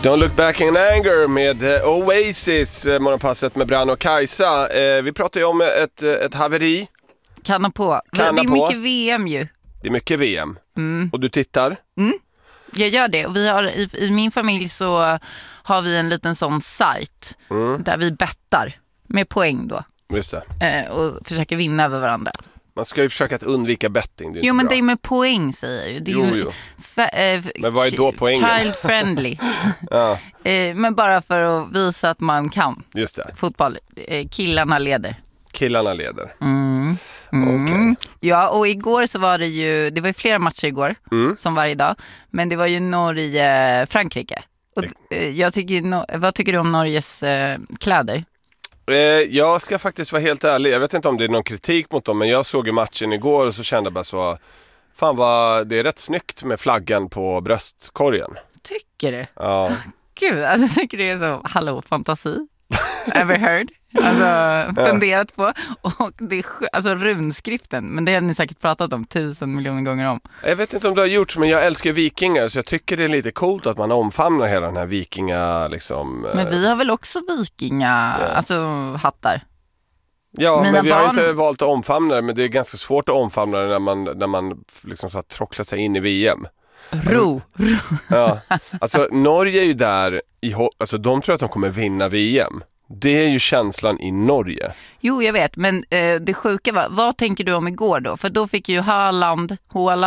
Don't look back in anger med Oasis, morgonpasset med Brann och Kajsa. Vi pratar ju om ett haveri. Kanna på. Det är mycket VM ju. Det är mycket VM. Och du tittar? Jag gör det. Och vi har, i min familj så har vi en liten sån sajt där vi bettar med poäng då. Just det. Och försöker vinna över varandra. Man ska ju försöka att undvika betting. Det är men bra. det är med poäng, säger jag ju. Det är jo. Men vad är då poängen? Child friendly. Ja. Men bara för att visa att man kan. Just det. Fotboll. Killarna leder. Killarna leder. Okay. Ja, och igår så var det var ju flera matcher igår, som varje dag. Men det var ju Norge-Frankrike. Och vad tycker du om Norges kläder? Jag ska faktiskt vara helt ärlig. Jag vet inte om det är någon kritik mot dem, men jag såg ju matchen igår och så kände jag bara så... det är rätt snyggt med flaggan på bröstkorgen. Tycker du? Ja. Gud, jag tycker det är så, fantasi. Ever heard? Alltså, funderat på. Och det är runskriften, men det har ni säkert pratat om 1000 miljoner gånger om. Jag vet inte om det har gjorts, men jag älskar vikingar, så jag tycker det är lite coolt att man omfamnar hela den här vikinga liksom. Men vi har väl också hattar. Ja, men vi har inte valt att omfamna det, men det är ganska svårt att omfamna det när man liksom så har trocklat sig in i VM. Ja, alltså Norge är ju där de tror att de kommer vinna VM. Det är ju känslan i Norge. Jo, jag vet, men det sjuka var, vad tänker du om igår då? För då fick ju Haaland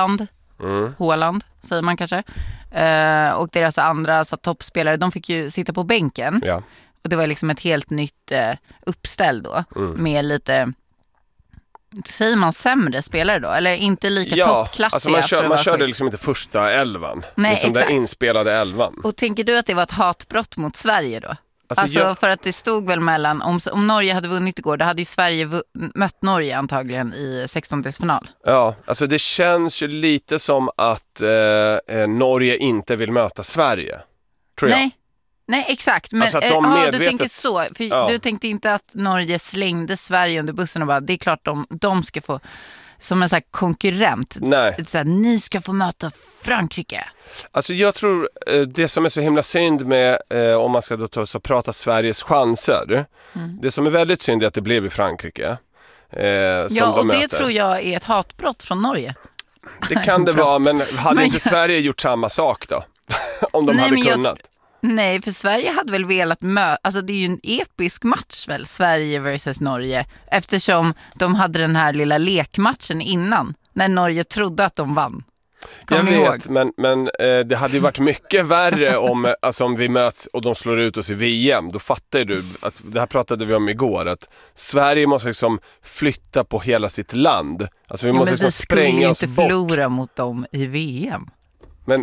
säger man kanske, och deras andra toppspelare, de fick ju sitta på bänken. Ja. Och det var liksom ett helt nytt uppställ då, med lite... Säger man sämre spelare då? Eller inte lika toppklassiga? Alltså man körde liksom inte första elvan. Nej, liksom den inspelade elvan. Och tänker du att det var ett hatbrott mot Sverige då? För att det stod väl mellan... Om Norge hade vunnit igår, då hade ju Sverige mött Norge antagligen i 16-delsfinal. Ja, alltså det känns ju lite som att Norge inte vill möta Sverige. Tror jag. Nej, exakt. Men du tänker så. För du tänkte inte att Norge slängde Sverige under bussen och bara, det är klart de ska få, som en sån här konkurrent. Nej. Så här, ni ska få möta Frankrike. Alltså jag tror det som är så himla synd med, om man ska då prata Sveriges chanser. Det som är väldigt synd är att det blev i Frankrike. Och det tror jag är ett hatbrott från Norge. Det kan det vara, men hade inte Sverige gjort samma sak då? Om de hade kunnat. Nej, för Sverige hade väl velat alltså det är ju en episk match väl, Sverige versus Norge, eftersom de hade den här lilla lekmatchen innan, när Norge trodde att de vann. Jag vet, men det hade ju varit mycket värre om vi möts och de slår ut oss i VM. Då fattar du att, det här pratade vi om igår, att Sverige måste liksom flytta på hela sitt land. Alltså vi måste liksom spränga oss bort. Men vi skulle inte förlora mot dem i VM. Men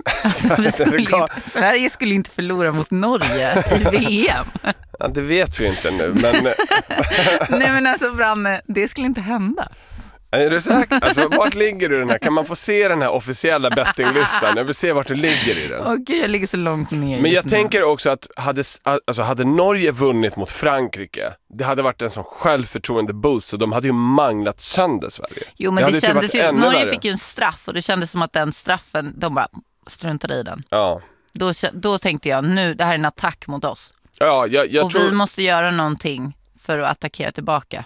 Sverige skulle inte förlora mot Norge i VM. Ja, det vet vi inte nu. Men... Nej, men alltså Branne, det skulle inte hända. Är du säker? Alltså, vart ligger du den här? Kan man få se den här officiella bettinglistan? Jag vill se vart du ligger i den. Gud, jag ligger så långt ner. Men jag tänker också att hade Norge vunnit mot Frankrike, det hade varit en sån självförtroende boost, så de hade ju manglat sönder Sverige. Jo, men det kändes ju, Norge fick ju en straff, och det kändes som att den straffen, de bara struntade i den. Ja. Då tänkte jag, nu, det här är en attack mot oss. Ja, jag tror... vi måste göra någonting för att attackera tillbaka.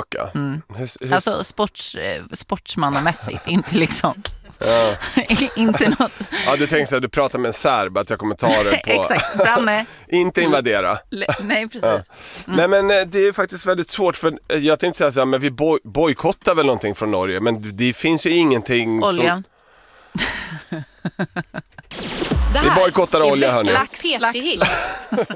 Alltså sportsmannamässigt, inte liksom. Ja. Inte något. Ja, du tänkte att du pratar med en serb, att jag kommer ta det på. Exakt, Branne. Inte invadera. Nej, precis. Ja. Nej, men det är faktiskt väldigt svårt, för jag tänkte säga så här, men vi bojkottar väl någonting från Norge, men det finns ju ingenting. Olja. Vi bojkottar olja, hörni. Lax P3 Hit.